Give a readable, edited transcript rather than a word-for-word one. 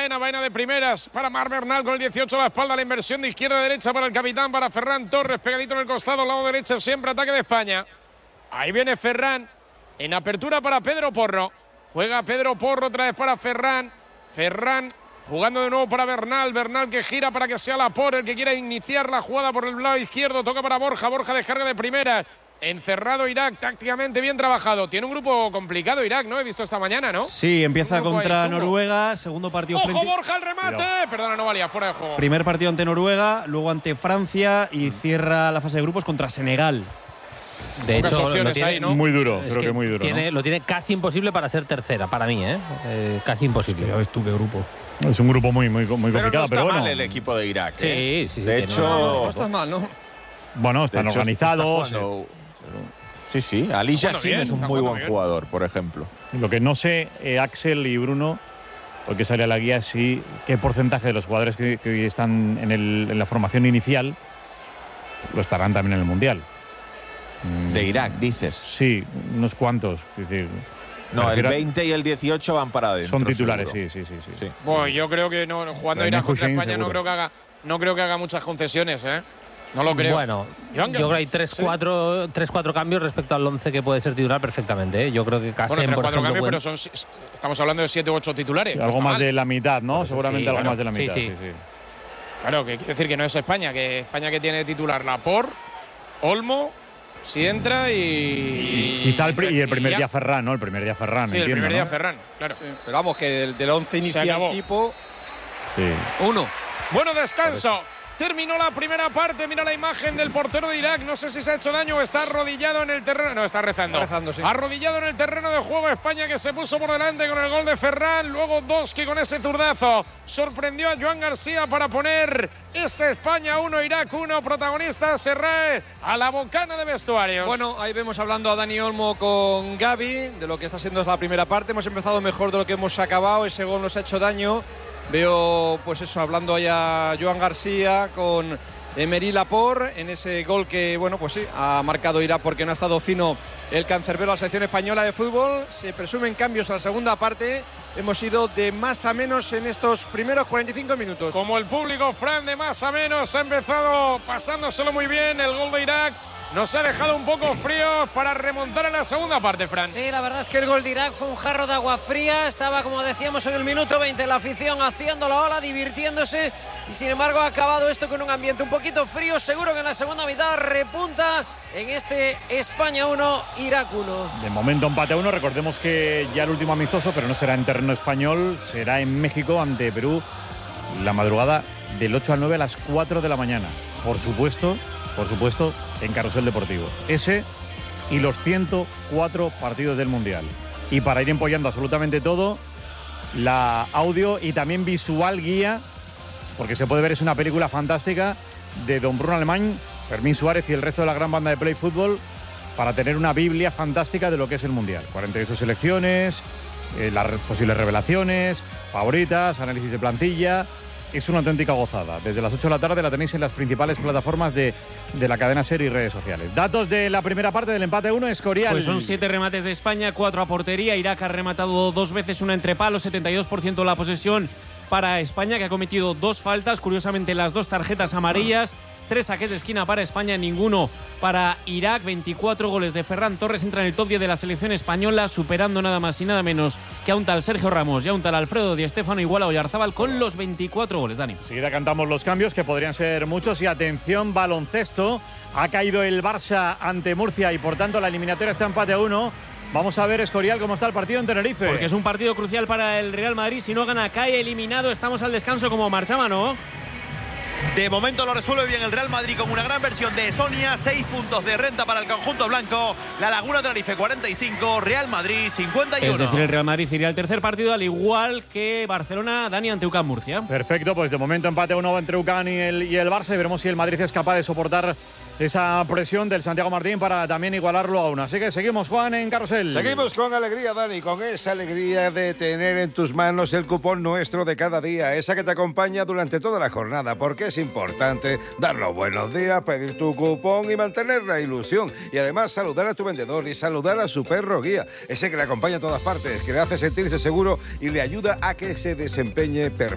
Baena de primeras para Marc Bernal con el 18 a la espalda, la inversión de izquierda a derecha para el capitán, para Ferran Torres, pegadito en el costado, lado derecho, siempre ataque de España. Ahí viene Ferran, en apertura para Pedro Porro. Juega Pedro Porro otra vez para Ferran. Ferran jugando de nuevo para Bernal. Bernal que gira para que sea Laporte el que quiera iniciar la jugada por el lado izquierdo. Toca para Borja. Borja descarga de primeras. Encerrado Irak, tácticamente bien trabajado. Tiene un grupo complicado Irak, ¿no? He visto esta mañana, ¿no? Sí, empieza contra Noruega, segundo partido ¡ojo, frente... Borja, el remate! Perdona, no valía, fuera de juego. Primer partido ante Noruega, luego ante Francia y cierra la fase de grupos contra Senegal. De hecho, lo tiene, ahí, ¿no? Muy duro, es creo que muy duro. Lo tiene casi imposible para ser tercera, para mí, casi imposible. Ya ves tú qué grupo. Es un grupo muy complicado, pero no está bueno. mal el equipo de Irak. Sí. De hecho, no está mal, ¿no? Bueno, están organizados. Sí. Ali Yassin es un muy buen jugador, por ejemplo. Lo que no sé, Axel y Bruno, porque sale a la guía, sí, qué porcentaje de los jugadores que hoy están en la formación inicial lo estarán también en el Mundial. De Irak, dices. Sí, unos cuantos. Es decir, no, el 20 y el 18 van para adentro. Son titulares, seguro. Sí. Bueno, yo creo que no, jugando Irak contra España no creo que haga muchas concesiones, ¿eh? No lo creo. Bueno, yo creo que hay 3-4 cambios respecto al 11 que puede ser titular perfectamente, ¿eh? Yo creo que Kassem, por ejemplo, cambios, pero estamos hablando de 7 u 8 titulares. Sí, algo más de la mitad, ¿no? Pues seguramente algo más de la mitad. Sí. Claro, que quiere decir que no es España, que España que tiene de titular Laporte, Olmo, si entra y quizá el primer día Ferran, ¿no? El primer día Ferran. Sí, el primer día Ferran, claro. Sí, pero vamos, que del 11 inicial tipo. Sí. Uno. Bueno, descanso. Terminó la primera parte, mira la imagen del portero de Irak, no sé si se ha hecho daño o está arrodillado en el terreno, no, está rezando. Sí. Arrodillado en el terreno de juego España que se puso por delante con el gol de Ferran, luego Doski con ese zurdazo sorprendió a Joan García para poner España 1, Irak 1, protagonista Serrae a la bocana de vestuarios. Bueno, ahí vemos hablando a Dani Olmo con Gavi, de lo que está siendo la primera parte, hemos empezado mejor de lo que hemos acabado, ese gol nos ha hecho daño. Veo, pues eso, hablando allá Joan García con Emery Laporte en ese gol que, bueno, pues sí, ha marcado Irak porque no ha estado fino el cancerbero a la selección española de fútbol. Se presumen cambios a la segunda parte. Hemos ido de más a menos en estos primeros 45 minutos. Como el público, Fran, de más a menos, ha empezado pasándoselo muy bien el gol de Irak. Nos ha dejado un poco fríos para remontar en la segunda parte, Fran. Sí, la verdad es que el gol de Irak fue un jarro de agua fría. Estaba, como decíamos, en el minuto 20 la afición haciendo la ola, divirtiéndose. Y sin embargo ha acabado esto con un ambiente un poquito frío. Seguro que en la segunda mitad repunta en este España 1, Irak 1. De momento empate a 1. Recordemos que ya el último amistoso, pero no será en terreno español, será en México ante Perú la madrugada del 8 al 9 a las 4 de la mañana. Por supuesto, en Carrusel Deportivo. Ese y los 104 partidos del Mundial. Y para ir empollando absolutamente todo, la audio y también visual guía, porque se puede ver, es una película fantástica de don Bruno Alemán, Fermín Suárez y el resto de la gran banda de Play Fútbol, para tener una biblia fantástica de lo que es el Mundial. 48 selecciones, las posibles revelaciones, favoritas, análisis de plantilla. Es una auténtica gozada. Desde las 8 de la tarde la tenéis en las principales plataformas de la cadena SER y redes sociales. Datos de la primera parte del empate 1, Escorial. Pues son 7 remates de España, 4 a portería. Irak ha rematado 2 veces, una entre palos, 72% la posesión para España, que ha cometido 2 faltas. Curiosamente, las 2 tarjetas amarillas. 3 saques de esquina para España, ninguno para Irak. 24 goles de Ferran Torres, entra en el top 10 de la selección española, superando nada más y nada menos que a un tal Sergio Ramos y a un tal Alfredo Di Stéfano, igual a Oyarzábal con los 24 goles. Dani. Enseguida cantamos los cambios, que podrían ser muchos. Y atención, baloncesto. Ha caído el Barça ante Murcia y por tanto la eliminatoria está empate a 1. Vamos a ver, Escorial, cómo está el partido en Tenerife. Porque es un partido crucial para el Real Madrid. Si no gana, cae eliminado. Estamos al descanso como marchaba, ¿no? De momento lo resuelve bien el Real Madrid con una gran versión de Sonia. 6 puntos de renta para el conjunto blanco. La Laguna Tenerife 45, Real Madrid 51. Es decir, el Real Madrid iría al tercer partido al igual que Barcelona, Dani, ante UCAM Murcia. Perfecto, pues de momento empate 1 entre UCAM y el Barça. Y veremos si el Madrid es capaz de soportar esa presión del Santiago Martín para también igualarlo a 1. Así que seguimos, Juan, en Carrusel. Seguimos con alegría, Dani, con esa alegría de tener en tus manos el cupón nuestro de cada día, esa que te acompaña durante toda la jornada, porque es importante dar los buenos días, pedir tu cupón y mantener la ilusión. Y además saludar a tu vendedor y saludar a su perro guía, ese que le acompaña a todas partes, que le hace sentirse seguro y le ayuda a que se desempeñe perfectamente.